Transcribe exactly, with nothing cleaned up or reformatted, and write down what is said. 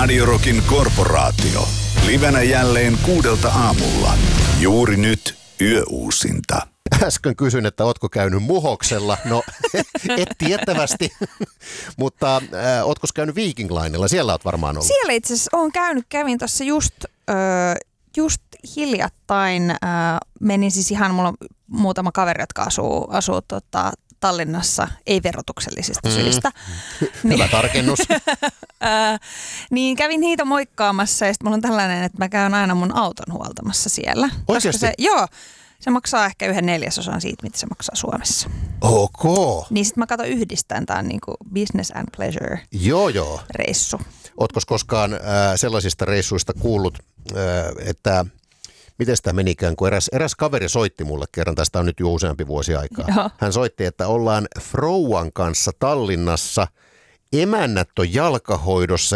Radio Rockin korporaatio. Livenä jälleen kuudelta aamulla. Juuri nyt yöuusinta. Äsken kysyin, että ootko käynyt Muhoksella. No, et tiettävästi. Mutta äh, ootko käynyt Viking Linella? Siellä oot varmaan ollut. Siellä itse asiassa olen käynyt. Kävin tuossa just, äh, just hiljattain. Äh, menin siis ihan, mulla on muutama kaveri, jotka asuu, asuu tota, Tallinnassa, ei verotuksellisista mm. syistä. Hyvä tarkennus. äh, niin kävin niitä moikkaamassa ja sitten mulla on tällainen, että mä käyn aina mun auton huoltamassa siellä. Oikeasti? Se, joo. Se maksaa ehkä yhden neljäsosan siitä, mitä se maksaa Suomessa. Ok. Niin sitten mä katson yhdistään, tää on niinku business and pleasure joo, joo. reissu. Ootko koskaan äh, sellaisista reissuista kuullut, äh, että miten sitä menikään, kun eräs, eräs kaveri soitti mulle kerran, tästä on nyt jo useampi vuosi aikaa. Joo. Hän soitti, että ollaan Frouan kanssa Tallinnassa, emännät on jalkahoidossa